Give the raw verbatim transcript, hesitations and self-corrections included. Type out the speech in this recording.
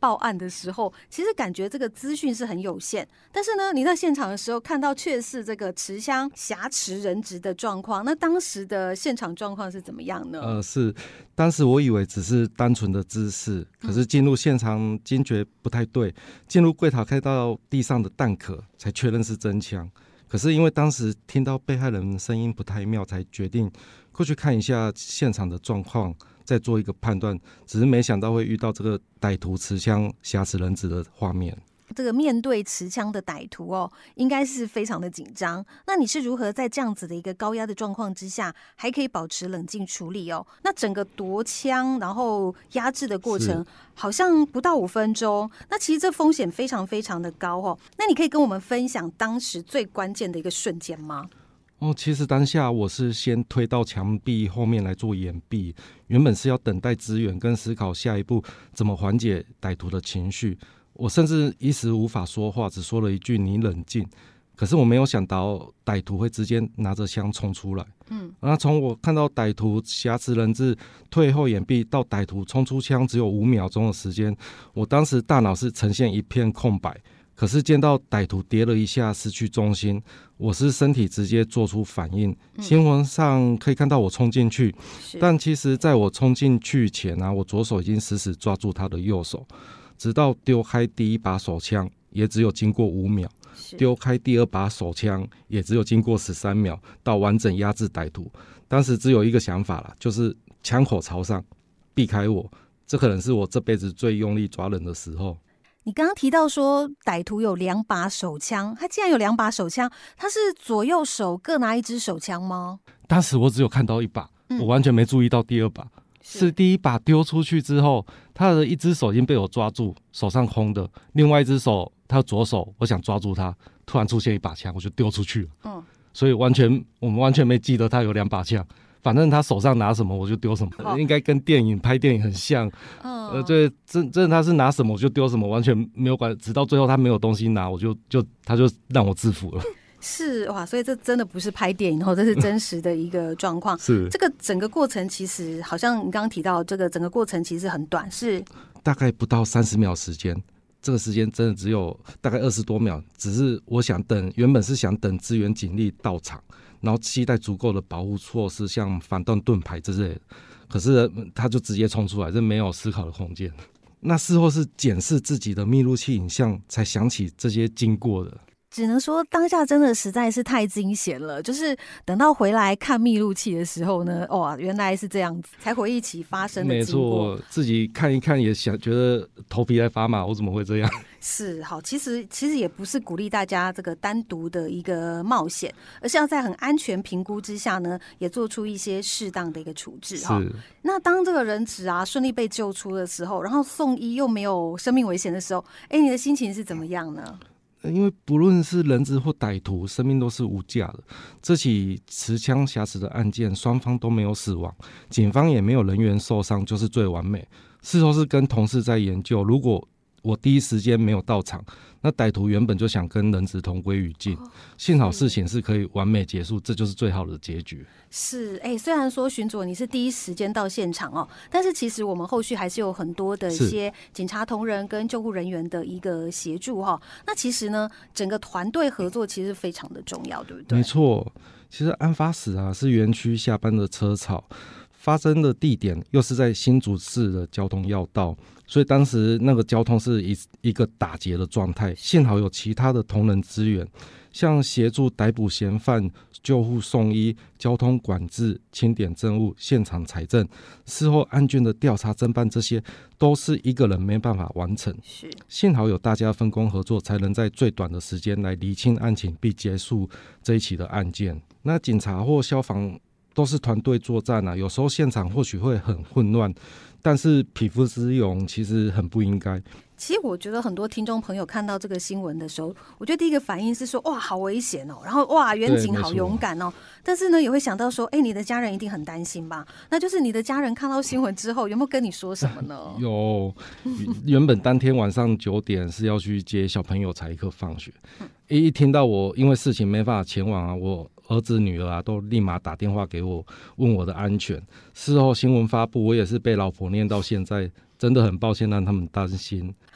报案的时候，其实感觉这个资讯是很有限，但是呢，你在现场的时候看到却是这个持枪挟持人质的状况。那当时的现场状况是怎么样呢？ 呃，是当时我以为只是单纯的姿势，可是进入现场惊觉不太对，进入柜台看到地上的弹壳，才确认是真枪。可是因为当时听到被害人声音不太妙，才决定过去看一下现场的状况，再做一个判断。只是没想到会遇到这个歹徒持枪挟持人质的画面。 这个面对持枪的歹徒哦，应该是非常的紧张。那你是如何在这样子的一个高压的状况之下，还可以保持冷静处理哦？那整个夺枪然后压制的过程，好像不到五分钟。那其实这风险非常非常的高哦。那你可以跟我们分享当时最关键的一个瞬间吗？ 哦，其实当下我是先推到墙壁后面来做掩蔽，原本是要等待支援跟思考下一步怎么缓解歹徒的情绪。我甚至一时无法说话，只说了一句你冷静。可是我没有想到歹徒会直接拿着枪冲出来。嗯，那从我看到歹徒挟持人质退后掩蔽到歹徒冲出枪只有五秒钟的时间，我当时大脑是呈现一片空白。可是见到歹徒跌了一下失去重心，我是身体直接做出反应。新闻上可以看到我冲进去，但其实在我冲进去前啊，我左手已经死死抓住他的右手，直到丢开第一把手枪也只有经过五秒，丢开第二把手枪也只有经过十三秒，到完整压制歹徒。当时只有一个想法啦，就是枪口朝上避开我，这可能是我这辈子最用力抓人的时候。 你刚刚提到说歹徒有两把手枪，他既然有两把手枪，他是左右手各拿一支手枪吗？ 当时我只有看到一把，嗯、我完全没注意到第二把。是, 是第一把丢出去之后，他的一只手已经被我抓住，手上空的，另外一只手他的左手我想抓住他，突然出现一把枪，我就丢出去了。嗯，所以完全我们完全没记得他有两把枪，反正他手上拿什么我就丢什么，哦、应该跟电影拍电影很像。嗯，呃，对，真真的他是拿什么我就丢什么，完全没有管，直到最后他没有东西拿，我就就他就让我制服了。 是哇，所以这真的不是拍电影，这是真实的一个状况。 是这个整个过程，其实好像你刚刚提到，这个整个过程其实很短，是大概不到三十秒时间。这个时间真的只有大概二十多秒，只是我想等，原本是想等支援警力到场，然后期待足够的保护措施，像反弹盾牌之类的。可是他就直接冲出来，这没有思考的空间。那事后是检视自己的密录器影像，才想起这些经过的。 只能说当下真的实在是太惊险了，就是等到回来看密录器的时候呢，哇，原来是这样子，才回忆起发生的经过。 没错，自己看一看也想觉得头皮在发麻，我怎么会这样？ 是好，其实其实也不是鼓励大家这个单独的一个冒险，而是要在很安全评估之下呢，也做出一些适当的一个处置哈。那当这个人质啊顺利被救出的时候，然后送医又没有生命危险的时候，哎，你的心情是怎么样呢？ 因为不论是人质或歹徒，生命都是无价的。这起持枪挟持的案件，双方都没有死亡，警方也没有人员受伤，就是最完美。事后是跟同事在研究，如果我第一时间没有到场，那歹徒原本就想跟人质同归于尽。哦、幸好事情是可以完美结束，这就是最好的结局。 是，哎，虽然说巡佐你是第一时间到现场哦，但是其实我们后续还是有很多的一些警察同仁跟救护人员的一个协助哈、哦。那其实呢，整个团队合作其实非常的重要，对不对？ 没错，其实案发时啊，是园区下班的车潮。发生的地点又是在新竹市的交通要道，所以当时那个交通是一一个打结的状态。幸好有其他的同仁支援，像协助逮捕嫌犯、救护送医、交通管制、清点证物、现场采证、事后案卷的调查侦办，这些都是一个人没办法完成。 是， 幸好有大家分工合作，才能在最短的时间来厘清案情，并结束这一起的案件。那警察或消防都是团队作战啊，有时候现场或许会很混乱，但是匹夫之勇其实很不应该。 其实我觉得很多听众朋友看到这个新闻的时候，我觉得第一个反应是说哇好危险哦，然后哇员警好勇敢哦，但是呢也会想到说哎你的家人一定很担心吧，那就是你的家人看到新闻之后有没有跟你说什么呢？ 有，原本当天晚上九点是要去接小朋友才艺课放学，一听到我因为事情没办法前往啊，我儿子女儿啊都立马打电话给我问我的安全。事后新闻发布，我也是被老婆念到现在，真的很抱歉让他们担心。